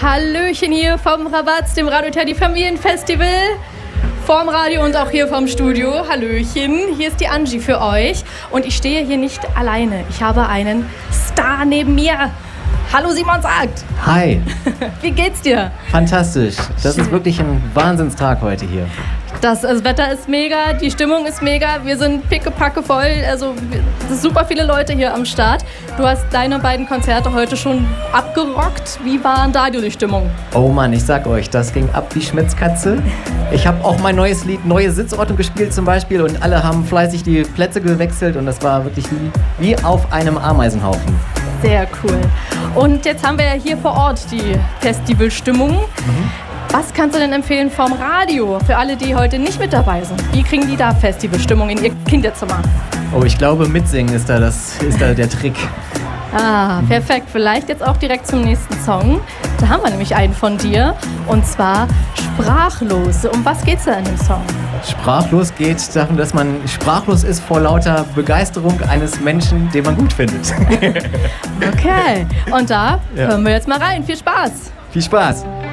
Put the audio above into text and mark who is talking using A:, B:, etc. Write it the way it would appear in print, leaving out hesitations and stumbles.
A: Hallöchen hier vom Rabatz, dem Radio Teddy Familienfestival. Vorm Radio und auch hier vom Studio. Hallöchen, hier ist die Angie für euch. Und ich stehe hier nicht alleine. Ich habe einen Star neben mir. Hallo Simon sagt.
B: Hi.
A: Wie geht's dir?
B: Fantastisch. Das ist wirklich ein Wahnsinnstag heute hier.
A: Das Wetter ist mega, die Stimmung ist mega. Wir sind pickepacke voll. Also es sind super viele Leute hier am Start. Du hast deine beiden Konzerte heute schon abgerockt. Wie war da die Stimmung?
B: Oh Mann, ich sag euch, das ging ab wie Schmitzkatze. Ich habe auch mein neues Lied Neue Sitzordnung gespielt zum Beispiel und alle haben fleißig die Plätze gewechselt und das war wirklich wie auf einem Ameisenhaufen.
A: Sehr cool. Und jetzt haben wir ja hier vor Ort die Festivalstimmung. Was kannst du denn empfehlen vom Radio für alle, die heute nicht mit dabei sind? Wie kriegen die da Festivalstimmung in ihr Kinderzimmer?
B: Oh, ich glaube, mitsingen ist da der Trick.
A: Ah, perfekt. Vielleicht jetzt auch direkt zum nächsten Song. Da haben wir nämlich einen von dir und zwar Sprachlos. Um was geht's da in dem Song?
B: Sprachlos geht darum, dass man sprachlos ist vor lauter Begeisterung eines Menschen, den man gut findet.
A: Okay, und da hören wir jetzt mal rein. Viel Spaß!
B: Viel Spaß!